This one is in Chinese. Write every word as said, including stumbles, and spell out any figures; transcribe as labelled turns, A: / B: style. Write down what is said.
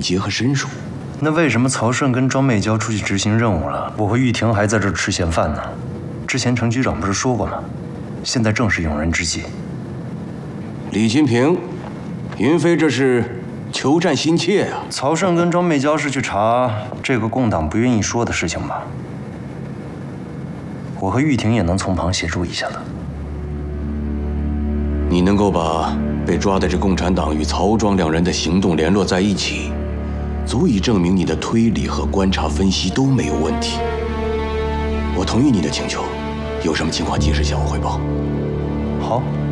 A: 捷和身手。
B: 那为什么曹顺跟庄媚娇出去执行任务了，我和玉婷还在这儿吃闲饭呢？之前程局长不是说过吗？现在正是用人之际。
A: 李金平，云飞这是求战心切啊！
B: 曹顺跟庄媚娇是去查这个共党不愿意说的事情吧？我和玉婷也能从旁协助一下的。
A: 你能够把被抓的这共产党与曹庄两人的行动联络在一起，足以证明你的推理和观察分析都没有问题。我同意你的请求，有什么情况及时向我汇报。
B: 好。